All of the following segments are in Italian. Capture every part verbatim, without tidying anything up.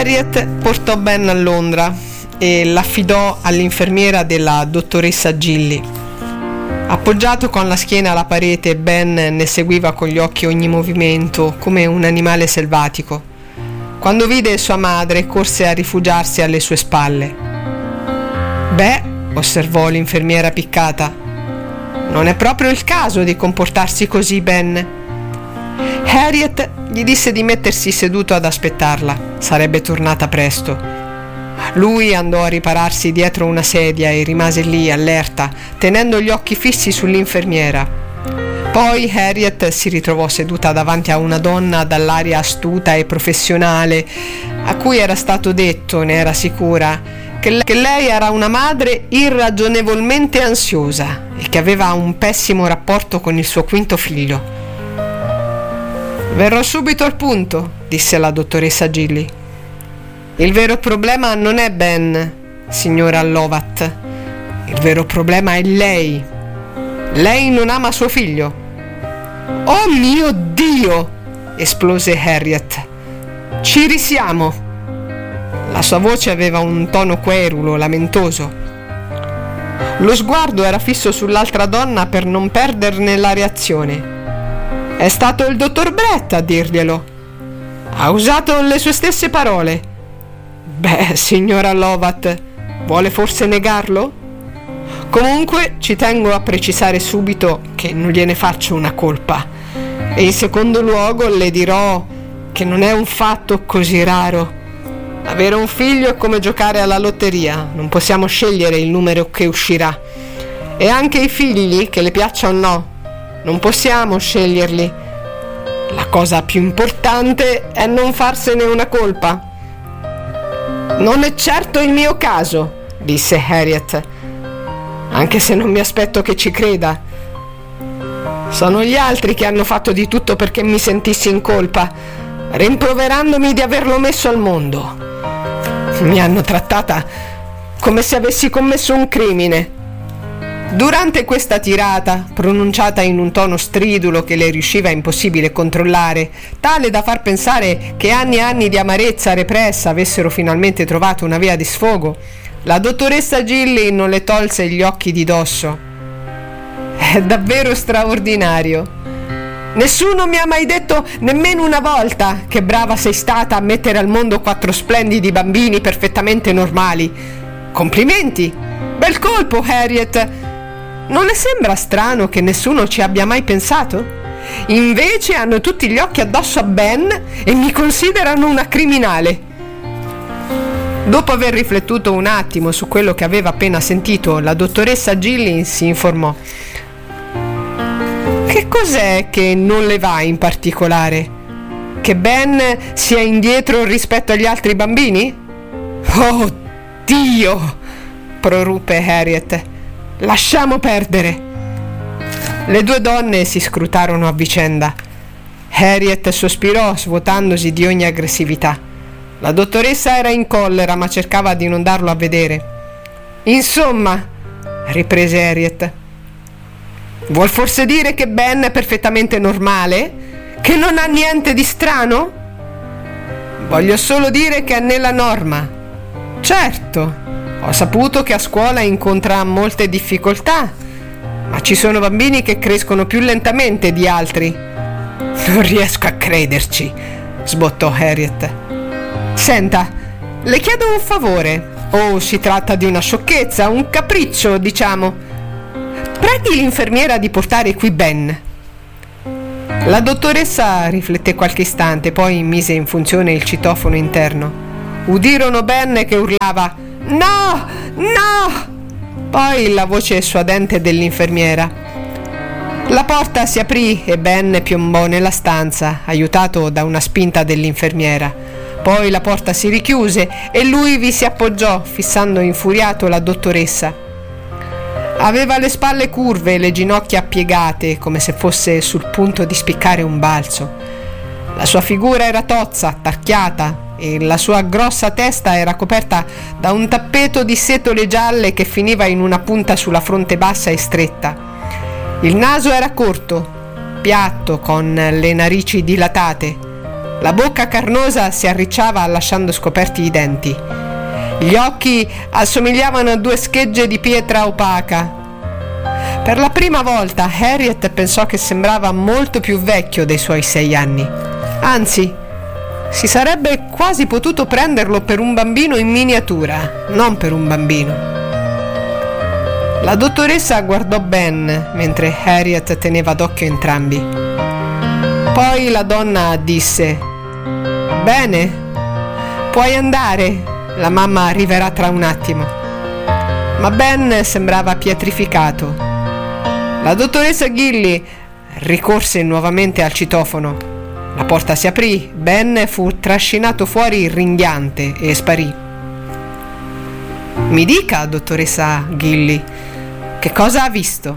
Harriet portò Ben a Londra e l'affidò all'infermiera della dottoressa Gilly. Appoggiato con la schiena alla parete, Ben ne seguiva con gli occhi ogni movimento, come un animale selvatico. Quando vide sua madre, corse a rifugiarsi alle sue spalle. «Beh», osservò l'infermiera piccata, «non è proprio il caso di comportarsi così, Ben». Harriet gli disse di mettersi seduto ad aspettarla, sarebbe tornata presto. Lui andò a ripararsi dietro una sedia e rimase lì, allerta, tenendo gli occhi fissi sull'infermiera. Poi Harriet si ritrovò seduta davanti a una donna dall'aria astuta e professionale, a cui era stato detto, ne era sicura, che lei era una madre irragionevolmente ansiosa e che aveva un pessimo rapporto con il suo quinto figlio. «Verrò subito al punto», disse la dottoressa Gilly. «Il vero problema non è Ben, signora Lovat. Il vero problema è lei. Lei non ama suo figlio». «Oh mio Dio!» esplose Harriet. «Ci risiamo!» La sua voce aveva un tono querulo, lamentoso. Lo sguardo era fisso sull'altra donna per non perderne la reazione. «È stato il dottor Brett a dirglielo. Ha usato le sue stesse parole». «Beh, signora Lovat, vuole forse negarlo? Comunque ci tengo a precisare subito che non gliene faccio una colpa. E in secondo luogo le dirò che non è un fatto così raro. Avere un figlio è come giocare alla lotteria, non possiamo scegliere il numero che uscirà. E anche i figli, che le piaccia o no, non possiamo sceglierli. La cosa più importante è non farsene una colpa». «Non è certo il mio caso», disse Harriet, «anche se non mi aspetto che ci creda. Sono gli altri che hanno fatto di tutto perché mi sentissi in colpa, rimproverandomi di averlo messo al mondo. Mi hanno trattata come se avessi commesso un crimine». Durante questa tirata, pronunciata in un tono stridulo che le riusciva impossibile controllare, tale da far pensare che anni e anni di amarezza repressa avessero finalmente trovato una via di sfogo, la dottoressa Gilly non le tolse gli occhi di dosso. «È davvero straordinario. Nessuno mi ha mai detto nemmeno una volta che brava sei stata a mettere al mondo quattro splendidi bambini perfettamente normali. Complimenti! Bel colpo, Harriet! Non le sembra strano che nessuno ci abbia mai pensato? Invece hanno tutti gli occhi addosso a Ben e mi considerano una criminale». Dopo aver riflettuto un attimo su quello che aveva appena sentito, la dottoressa Gilly si informò. «Che cos'è che non le va in particolare? Che Ben sia indietro rispetto agli altri bambini?» «Oh Dio!» proruppe Harriet. «Lasciamo perdere». Le due donne si scrutarono a vicenda. Harriet sospirò, svuotandosi di ogni aggressività. La dottoressa era in collera, ma cercava di non darlo a vedere. «Insomma», riprese Harriet, «vuol forse dire che Ben è perfettamente normale? Che non ha niente di strano?» «Voglio solo dire che è nella norma. Certo, ho saputo che a scuola incontra molte difficoltà, ma ci sono bambini che crescono più lentamente di altri». «Non riesco a crederci», sbottò Harriet. «Senta, le chiedo un favore. Oh, si tratta di una sciocchezza, un capriccio, diciamo. Preghi l'infermiera di portare qui Ben». La dottoressa rifletté qualche istante, poi mise in funzione il citofono interno. Udirono Ben che urlava «No! No!». Poi la voce suadente dell'infermiera. La porta si aprì e Ben piombò nella stanza, aiutato da una spinta dell'infermiera. Poi la porta si richiuse e lui vi si appoggiò, fissando infuriato la dottoressa. Aveva le spalle curve e le ginocchia piegate, come se fosse sul punto di spiccare un balzo. La sua figura era tozza, attacchiata, e la sua grossa testa era coperta da un tappeto di setole gialle che finiva in una punta sulla fronte bassa e stretta. Il naso era corto, piatto, con le narici dilatate. La bocca carnosa si arricciava lasciando scoperti i denti. Gli occhi assomigliavano a due schegge di pietra opaca. Per la prima volta Harriet pensò che sembrava molto più vecchio dei suoi sei anni. Anzi, si sarebbe quasi potuto prenderlo per un bambino in miniatura, non per un bambino. La dottoressa guardò Ben mentre Harriet teneva d'occhio entrambi. Poi la donna disse: «Bene, puoi andare, la mamma arriverà tra un attimo». Ma Ben sembrava pietrificato. La dottoressa Gilly ricorse nuovamente al citofono. La porta si aprì, Ben fu trascinato fuori ringhiante e sparì. «Mi dica, dottoressa Gilly, che cosa ha visto?»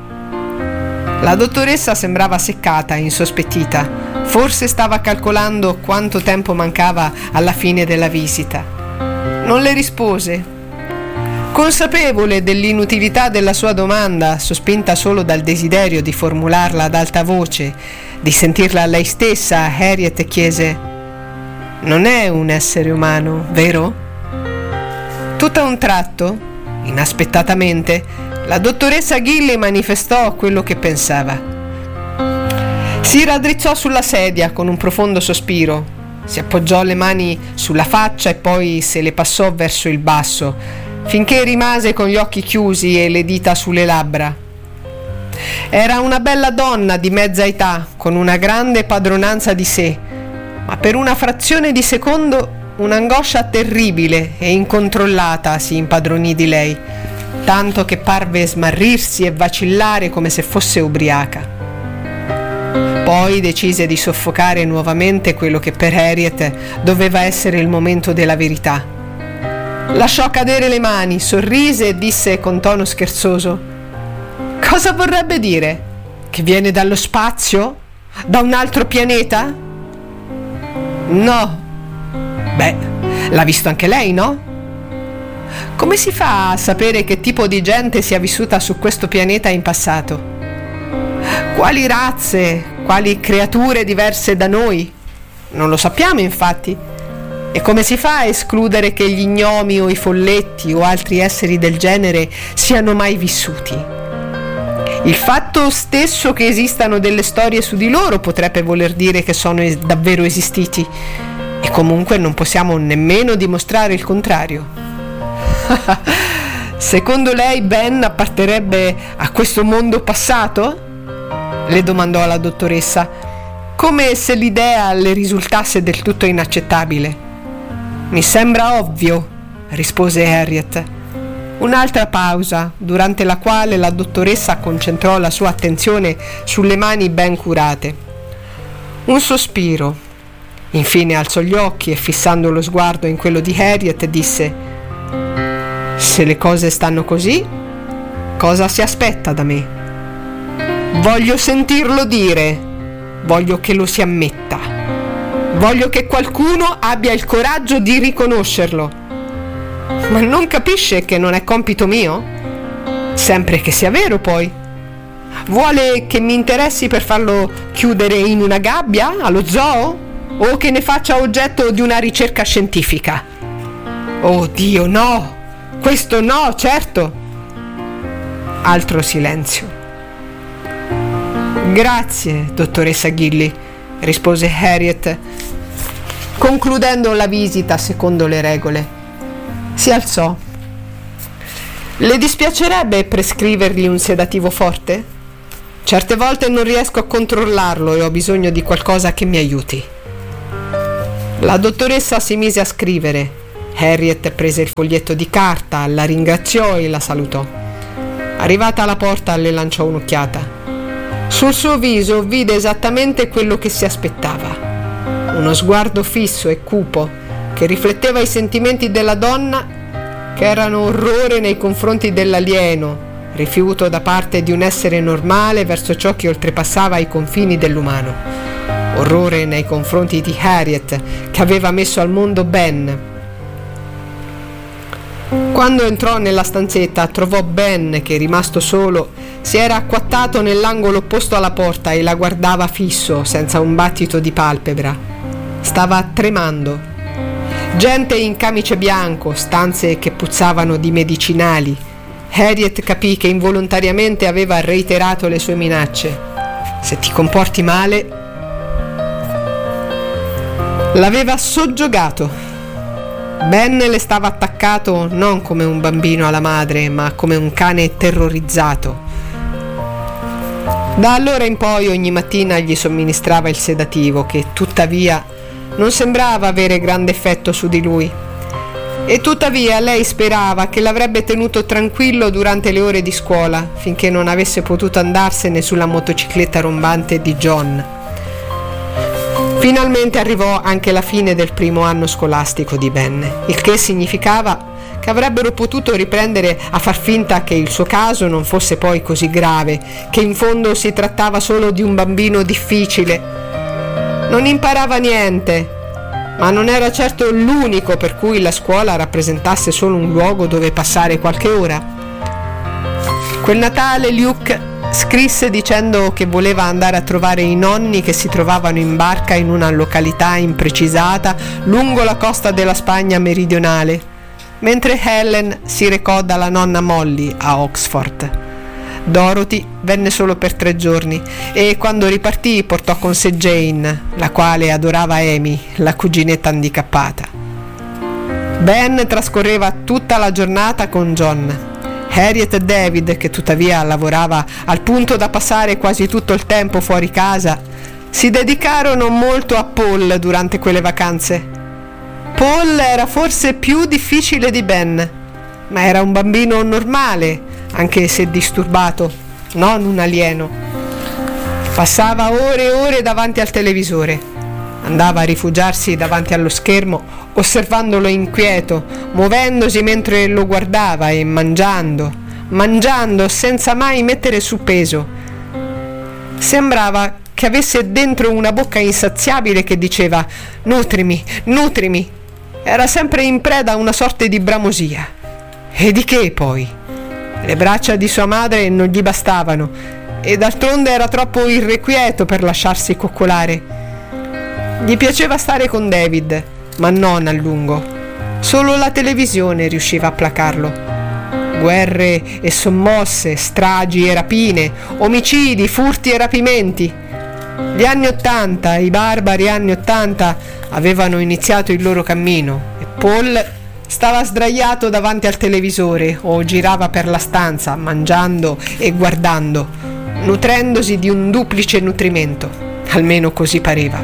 La dottoressa sembrava seccata e insospettita. Forse stava calcolando quanto tempo mancava alla fine della visita. Non le rispose. Consapevole dell'inutilità della sua domanda, sospinta solo dal desiderio di formularla ad alta voce, di sentirla lei stessa, Harriet chiese: «Non è un essere umano, vero?» Tutto a un tratto, inaspettatamente, la dottoressa Gilly manifestò quello che pensava. Si raddrizzò sulla sedia con un profondo sospiro, si appoggiò le mani sulla faccia e poi se le passò verso il basso, finché rimase con gli occhi chiusi e le dita sulle labbra. Era una bella donna di mezza età, con una grande padronanza di sé, ma per una frazione di secondo un'angoscia terribile e incontrollata si impadronì di lei, tanto che parve smarrirsi e vacillare come se fosse ubriaca. Poi decise di soffocare nuovamente quello che per Harriet doveva essere il momento della verità. Lasciò cadere le mani, sorrise e disse con tono scherzoso: «Cosa vorrebbe dire? Che viene dallo spazio? Da un altro pianeta?» «No». «Beh, l'ha visto anche lei, no?» «Come si fa a sapere che tipo di gente sia vissuta su questo pianeta in passato? Quali razze, quali creature diverse da noi? Non lo sappiamo, infatti. E come si fa a escludere che gli gnomi o i folletti o altri esseri del genere siano mai vissuti? Il fatto stesso che esistano delle storie su di loro potrebbe voler dire che sono es- davvero esistiti, e comunque non possiamo nemmeno dimostrare il contrario». «Secondo lei Ben apparterrebbe a questo mondo passato?» le domandò la dottoressa, come se l'idea le risultasse del tutto inaccettabile. «Mi sembra ovvio», rispose Harriet. Un'altra pausa, durante la quale la dottoressa concentrò la sua attenzione sulle mani ben curate. Un sospiro. Infine alzò gli occhi e, fissando lo sguardo in quello di Harriet, disse: «Se le cose stanno così, cosa si aspetta da me? Voglio sentirlo dire, voglio che lo si ammetta, voglio che qualcuno abbia il coraggio di riconoscerlo. Ma non capisce che non è compito mio? Sempre che sia vero, poi. Vuole che mi interessi per farlo chiudere in una gabbia allo zoo? O che ne faccia oggetto di una ricerca scientifica? Oh Dio, no! Questo no, certo!» Altro silenzio. «Grazie, dottoressa Gilly», rispose Harriet, concludendo la visita secondo le regole. Si alzò. «Le dispiacerebbe prescrivergli un sedativo forte? Certe volte non riesco a controllarlo e ho bisogno di qualcosa che mi aiuti». La dottoressa si mise a scrivere. Harriet prese il foglietto di carta, la ringraziò e la salutò. Arrivata alla porta le lanciò un'occhiata. Sul suo viso vide esattamente quello che si aspettava: uno sguardo fisso e cupo che rifletteva i sentimenti della donna, che erano orrore nei confronti dell'alieno, rifiuto da parte di un essere normale verso ciò che oltrepassava i confini dell'umano, orrore nei confronti di Harriet, che aveva messo al mondo Ben. Quando entrò nella stanzetta trovò Ben che, rimasto solo, si era acquattato nell'angolo opposto alla porta e la guardava fisso, senza un battito di palpebra. Stava tremando. Gente in camice bianco, stanze che puzzavano di medicinali. Harriet capì che involontariamente aveva reiterato le sue minacce. Se ti comporti male... L'aveva soggiogato. Ben le stava attaccato non come un bambino alla madre, ma come un cane terrorizzato. Da allora in poi ogni mattina gli somministrava il sedativo, che tuttavia non sembrava avere grande effetto su di lui. E tuttavia lei sperava che l'avrebbe tenuto tranquillo durante le ore di scuola, finché non avesse potuto andarsene sulla motocicletta rombante di John. Finalmente arrivò anche la fine del primo anno scolastico di Ben, il che significava che avrebbero potuto riprendere a far finta che il suo caso non fosse poi così grave, che in fondo si trattava solo di un bambino difficile. Non imparava niente, ma non era certo l'unico per cui la scuola rappresentasse solo un luogo dove passare qualche ora. Quel Natale Luke scrisse dicendo che voleva andare a trovare i nonni che si trovavano in barca in una località imprecisata lungo la costa della Spagna meridionale, mentre Helen si recò dalla nonna Molly a Oxford. Dorothy venne solo per tre giorni e quando ripartì portò con sé Jane, la quale adorava Amy, la cuginetta handicappata. Ben trascorreva tutta la giornata con John. Harriet e David, che tuttavia lavorava al punto da passare quasi tutto il tempo fuori casa, si dedicarono molto a Paul durante quelle vacanze. Paul era forse più difficile di Ben, ma era un bambino normale, anche se disturbato, non un alieno. Passava ore e ore davanti al televisore. Andava a rifugiarsi davanti allo schermo, osservandolo inquieto, muovendosi mentre lo guardava e mangiando, mangiando senza mai mettere su peso. Sembrava che avesse dentro una bocca insaziabile che diceva «Nutrimi, nutrimi». Era sempre in preda a una sorta di bramosia. E di che poi? Le braccia di sua madre non gli bastavano e d'altronde era troppo irrequieto per lasciarsi coccolare. Gli piaceva stare con David, ma non a lungo. Solo la televisione riusciva a placarlo. Guerre e sommosse, stragi e rapine, omicidi, furti e rapimenti. Gli anni Ottanta, i barbari anni Ottanta, avevano iniziato il loro cammino e Paul stava sdraiato davanti al televisore o girava per la stanza mangiando e guardando, nutrendosi di un duplice nutrimento, almeno così pareva.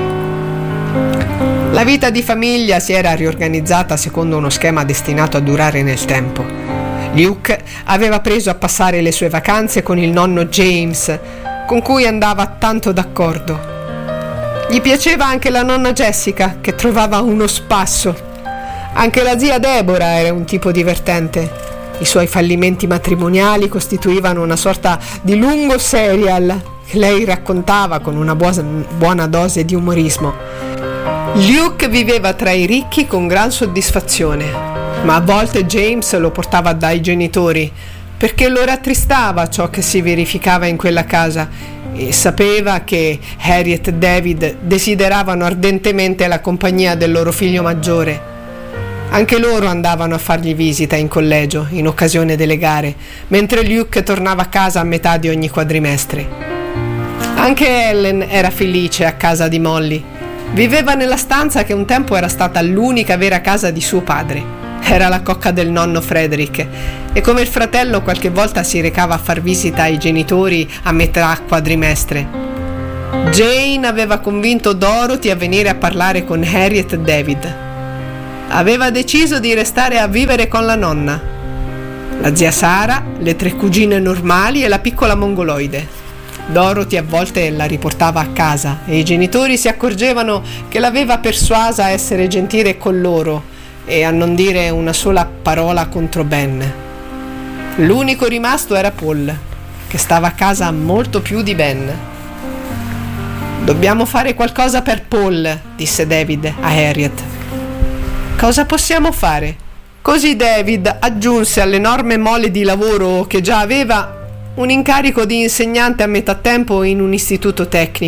La vita di famiglia si era riorganizzata secondo uno schema destinato a durare nel tempo. Luke aveva preso a passare le sue vacanze con il nonno James, con cui andava tanto d'accordo. Gli piaceva anche la nonna Jessica, che trovava uno spasso. Anche la zia Deborah era un tipo divertente. I suoi fallimenti matrimoniali costituivano una sorta di lungo serial che lei raccontava con una buona, buona dose di umorismo. Luke viveva tra i ricchi con gran soddisfazione, ma a volte James lo portava dai genitori perché lo rattristava ciò che si verificava in quella casa e sapeva che Harriet e David desideravano ardentemente la compagnia del loro figlio maggiore. Anche loro andavano a fargli visita in collegio in occasione delle gare, mentre Luke tornava a casa a metà di ogni quadrimestre. Anche Ellen era felice a casa di Molly. Viveva nella stanza che un tempo era stata l'unica vera casa di suo padre. Era la cocca del nonno Frederick e come il fratello qualche volta si recava a far visita ai genitori a metà quadrimestre. Jane aveva convinto Dorothy a venire a parlare con Harriet e David. Aveva deciso di restare a vivere con la nonna, la zia Sara, le tre cugine normali e la piccola mongoloide. Dorothy a volte la riportava a casa e i genitori si accorgevano che l'aveva persuasa a essere gentile con loro e a non dire una sola parola contro Ben. L'unico rimasto era Paul, che stava a casa molto più di Ben. «Dobbiamo fare qualcosa per Paul», disse David a Harriet. «Cosa possiamo fare?» Così David aggiunse all'enorme mole di lavoro che già aveva un incarico di insegnante a metà tempo in un istituto tecnico.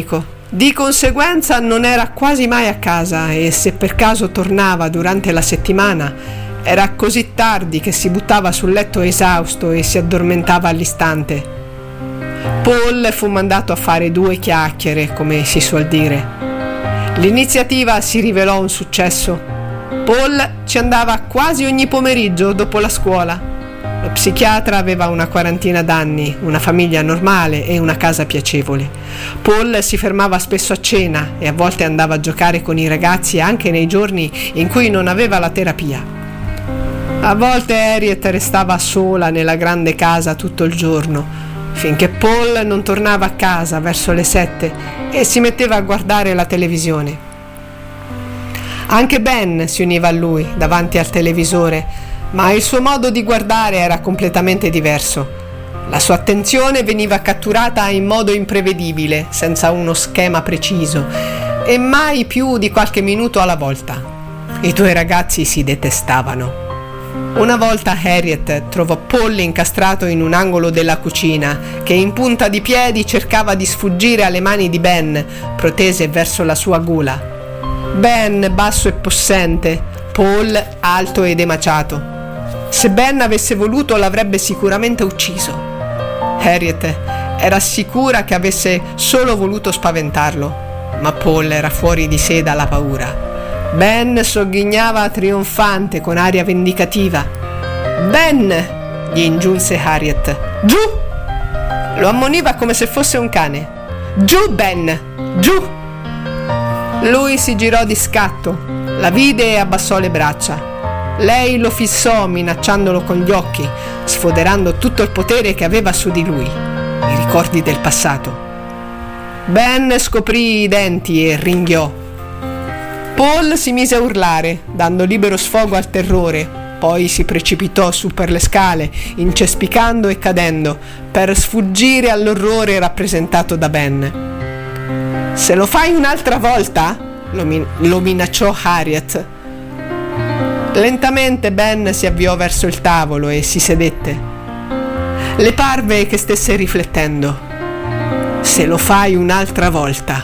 Di conseguenza non era quasi mai a casa e se per caso tornava durante la settimana era così tardi che si buttava sul letto esausto e si addormentava all'istante. Paul fu mandato a fare due chiacchiere, come si suol dire. L'iniziativa si rivelò un successo. Paul ci andava quasi ogni pomeriggio dopo la scuola. Lo psichiatra aveva una quarantina d'anni, una famiglia normale e una casa piacevole. Paul si fermava spesso a cena e a volte andava a giocare con i ragazzi anche nei giorni in cui non aveva la terapia. A volte Harriet restava sola nella grande casa tutto il giorno, finché Paul non tornava a casa verso le sette e si metteva a guardare la televisione. Anche Ben si univa a lui davanti al televisore, ma il suo modo di guardare era completamente diverso. La sua attenzione veniva catturata in modo imprevedibile, senza uno schema preciso, e mai più di qualche minuto alla volta. I due ragazzi si detestavano. Una volta Harriet trovò Paul incastrato in un angolo della cucina, che in punta di piedi cercava di sfuggire alle mani di Ben, protese verso la sua gola. Ben basso e possente, Paul alto ed emaciato. Se Ben avesse voluto l'avrebbe sicuramente ucciso. Harriet era sicura che avesse solo voluto spaventarlo, ma Paul era fuori di sé dalla paura. Ben sogghignava trionfante con aria vendicativa. Ben! Gli ingiunse Harriet. Giù! Lo ammoniva come se fosse un cane. Giù, Ben! Giù! Lui si girò di scatto, la vide e abbassò le braccia. Lei lo fissò minacciandolo con gli occhi, sfoderando tutto il potere che aveva su di lui, i ricordi del passato. Ben scoprì i denti e ringhiò. Paul si mise a urlare, dando libero sfogo al terrore, poi si precipitò su per le scale, incespicando e cadendo, per sfuggire all'orrore rappresentato da Ben. Se lo fai un'altra volta, lo, min- lo minacciò Harriet. Lentamente Ben si avviò verso il tavolo e si sedette. Le parve che stesse riflettendo. Se lo fai un'altra volta.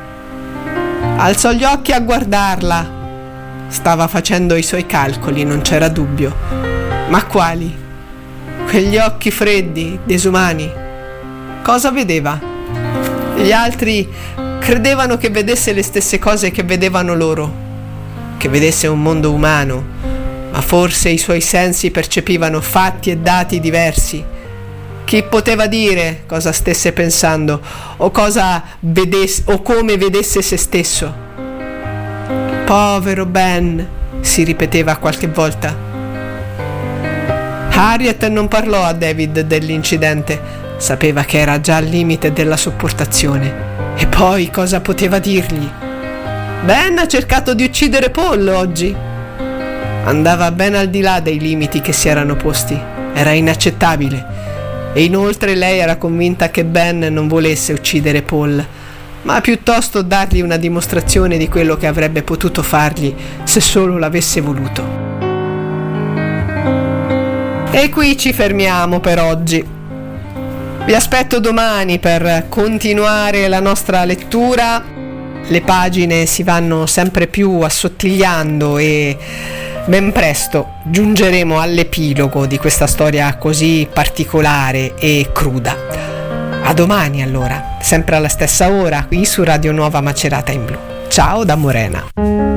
Alzò gli occhi a guardarla. Stava facendo i suoi calcoli, non c'era dubbio. Ma quali? Quegli occhi freddi, disumani. Cosa vedeva? Gli altri credevano che vedesse le stesse cose che vedevano loro, che vedesse un mondo umano, ma forse i suoi sensi percepivano fatti e dati diversi. Chi poteva dire cosa stesse pensando o cosa vedesse o come vedesse se stesso? Povero Ben, si ripeteva qualche volta. Harriet non parlò a David dell'incidente, sapeva che era già al limite della sopportazione. E poi cosa poteva dirgli? Ben ha cercato di uccidere Paul oggi. Andava ben al di là dei limiti che si erano posti. Era inaccettabile. E inoltre lei era convinta che Ben non volesse uccidere Paul, ma piuttosto dargli una dimostrazione di quello che avrebbe potuto fargli se solo l'avesse voluto. E qui ci fermiamo per oggi. Vi aspetto domani per continuare la nostra lettura. Le pagine si vanno sempre più assottigliando e ben presto giungeremo all'epilogo di questa storia così particolare e cruda. A domani allora, sempre alla stessa ora, qui su Radio Nuova Macerata in Blu. Ciao da Morena.